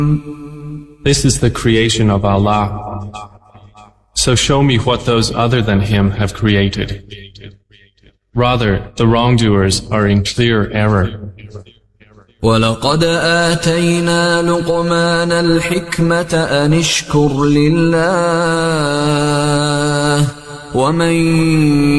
This is the creation of Allah. So show me what those other than Him have created. Rather, the wrongdoers are in clear error. وَلَقَدْ آتَيْنَا لُقْمَانَ الْحِكْمَةَ أَنِ اشْكُرْ لِلَّهِ وَمَن